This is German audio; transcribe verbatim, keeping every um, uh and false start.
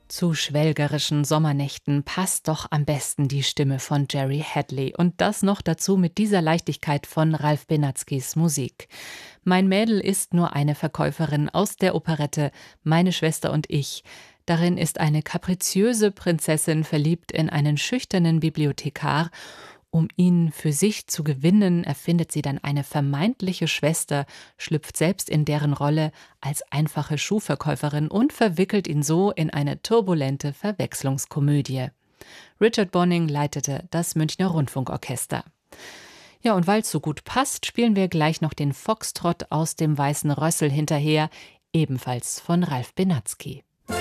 Zu schwelgerischen Sommernächten passt doch am besten die Stimme von Jerry Hadley und das noch dazu mit dieser Leichtigkeit von Ralf Benatzkis Musik. Mein Mädel ist nur eine Verkäuferin aus der Operette Meine Schwester und ich. Darin ist eine kapriziöse Prinzessin verliebt in einen schüchternen Bibliothekar. Um ihn für sich zu gewinnen, erfindet sie dann eine vermeintliche Schwester, schlüpft selbst in deren Rolle als einfache Schuhverkäuferin und verwickelt ihn so in eine turbulente Verwechslungskomödie. Richard Bonning leitete das Münchner Rundfunkorchester. Ja, und weil es so gut passt, spielen wir gleich noch den Foxtrott aus dem Weißen Rössel hinterher, ebenfalls von Ralf Benatzky.